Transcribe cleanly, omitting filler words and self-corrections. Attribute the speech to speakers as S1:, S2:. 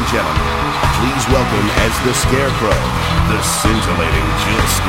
S1: gentlemen, please welcome as the Scarecrow, the scintillating Jill Scott.